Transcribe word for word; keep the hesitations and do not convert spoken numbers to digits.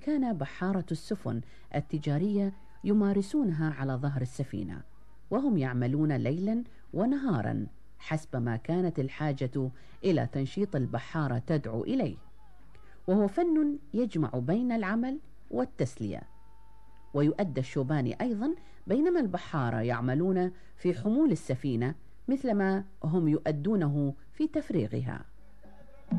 كان بحارة السفن التجارية يمارسونها على ظهر السفينة، وهم يعملون ليلا ونهارا حسب ما كانت الحاجة إلى تنشيط البحارة تدعو إليه، وهو فن يجمع بين العمل والتسلية. ويؤدى الشوبان أيضا بينما البحارة يعملون في حمول السفينة مثلما هم يؤدونه في تفريغها.